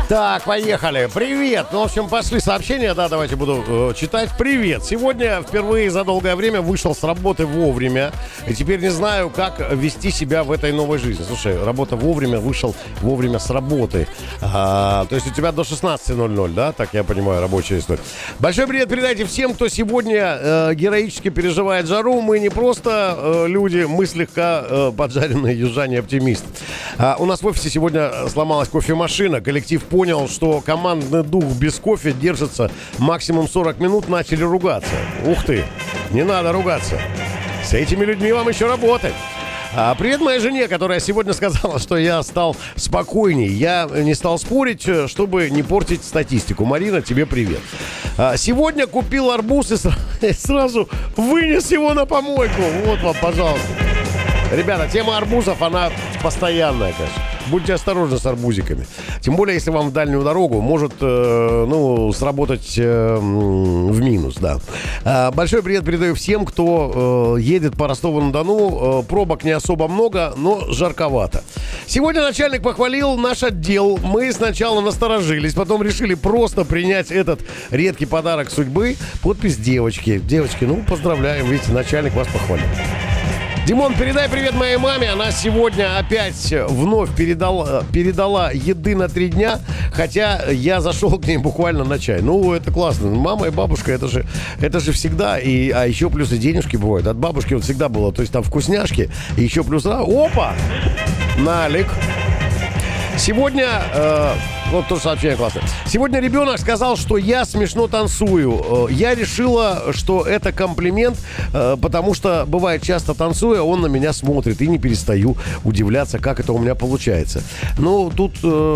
Так, поехали. Привет. Ну, в общем, пошли сообщения, да, давайте буду читать. Привет. Сегодня впервые за долгое время вышел с работы вовремя. И теперь не знаю, как вести себя в этой новой жизни. Слушай, работа вовремя, вышел вовремя с работы. То есть у тебя до 16:00, да? Так я понимаю, рабочая история. Большой привет передайте всем, кто сегодня героически переживает жару. Мы не просто люди, мы слегка поджаренные южане-оптимисты. У нас в офисе сегодня сломалась кофемашина. Коллектив понял, что командный дух без кофе держится максимум 40 минут, начали ругаться. Ух ты, не надо ругаться. С этими людьми вам еще работать. Привет моей жене, которая сегодня сказала, что я стал спокойней. Я не стал спорить, чтобы не портить статистику. Марина, тебе привет. Сегодня купил арбуз и сразу вынес его на помойку. Вот вам, пожалуйста. Ребята, тема арбузов, она постоянная, конечно. Будьте осторожны с арбузиками. Тем более, если вам в дальнюю дорогу может, сработать в минус, да. Большой привет передаю всем, кто едет по Ростову-на-Дону. Пробок не особо много, но жарковато. Сегодня начальник похвалил наш отдел. Мы сначала насторожились, потом решили просто принять этот редкий подарок судьбы. Подпись девочки. Девочки, поздравляем, видите, начальник вас похвалил. Димон, передай привет моей маме. Она сегодня опять вновь передала еды на 3 дня, хотя я зашел к ней буквально на чай. Это классно. Мама и бабушка, это же всегда. А еще плюс и денежки бывают. От бабушки вот всегда было. То есть там вкусняшки, и еще плюс... Опа! Налик. Сегодня... тоже сообщение классное. Сегодня ребенок сказал, что я смешно танцую. Я решила, что это комплимент, потому что, бывает, часто танцуя, он на меня смотрит. И не перестаю удивляться, как это у меня получается. Тут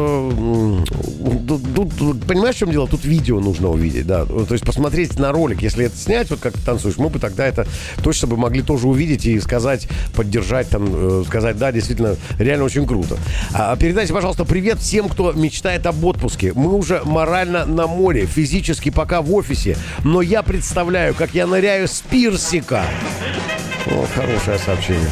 понимаешь, в чем дело? Тут видео нужно увидеть, да. То есть посмотреть на ролик. Если это снять, вот как ты танцуешь, мы бы тогда это точно бы могли тоже увидеть и сказать, поддержать, сказать, да, действительно, реально очень круто. Передайте, пожалуйста, привет всем, кто мечтает об отпуске. Мы уже морально на море, физически пока в офисе, но я представляю, как я ныряю с пирсика. Хорошее сообщение.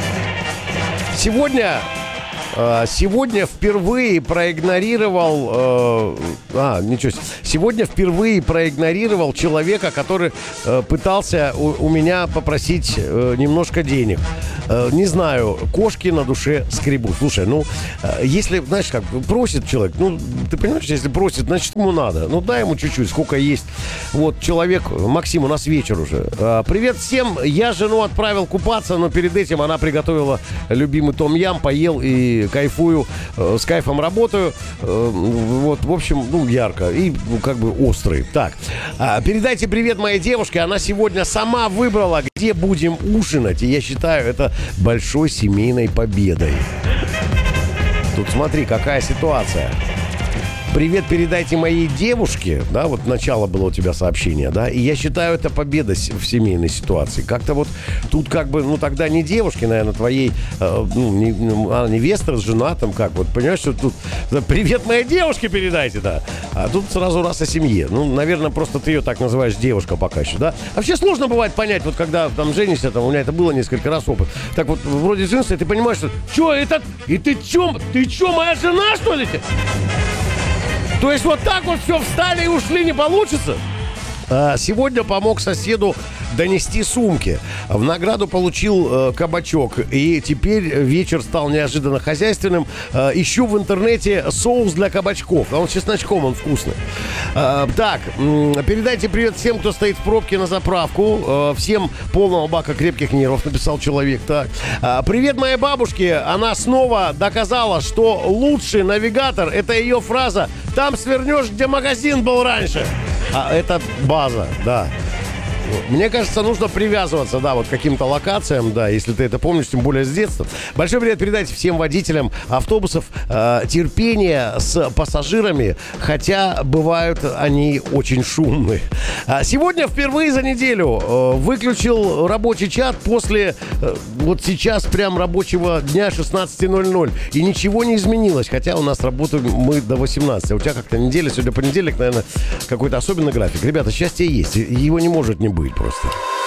Сегодня впервые проигнорировал... Сегодня впервые проигнорировал человека, который пытался у меня попросить немножко денег. Не знаю, кошки на душе скребут. Слушай, если, знаешь, как просит человек, ты понимаешь, если просит, значит, ему надо. Дай ему чуть-чуть, сколько есть. Вот человек, Максим, у нас вечер уже. Привет всем, я жену отправил купаться, но перед этим она приготовила любимый том-ям, поел и кайфую, с кайфом работаю. В общем, ярко и острый. Так, передайте привет моей девушке, она сегодня сама выбрала, где будем ужинать, и я считаю это большой семейной победой. Тут смотри, какая ситуация. Привет передайте моей девушке, да, вот начало было у тебя сообщение, да, и я считаю, это победа в семейной ситуации. Как-то вот тут тогда не девушке, наверное, твоей, невеста, жена, понимаешь, что тут привет моей девушке передайте, да, а тут сразу раз о семье. Наверное, просто ты ее так называешь девушка пока еще, да. Вообще сложно бывает понять, вот когда женишься, у меня это было несколько раз опыт. Так вот, вроде женишься, и ты понимаешь, что, ты чё, моя жена, что ли? То есть вот так вот все встали и ушли, не получится? Сегодня помог соседу донести сумки. В награду получил кабачок. И теперь вечер стал неожиданно хозяйственным. Ищу в интернете соус для кабачков. Он с чесночком, он вкусный. Так, передайте привет всем, кто стоит в пробке на заправку. Всем полного бака крепких нервов, написал человек. Так. Привет моей бабушке. Она снова доказала, что лучший навигатор — это ее фраза «Там свернешь, где магазин был раньше». Это база, да. Мне кажется, нужно привязываться, да, вот к каким-то локациям, да, если ты это помнишь, тем более с детства. Большой привет передайте всем водителям автобусов, терпения с пассажирами, хотя бывают они очень шумные. Сегодня впервые за неделю выключил рабочий чат после вот сейчас прям рабочего дня 16:00, и ничего не изменилось, хотя у нас работаем мы до 18. А у тебя как-то неделя, сегодня понедельник, наверное, какой-то особенный график. Ребята, счастье есть, его не может не быть просто.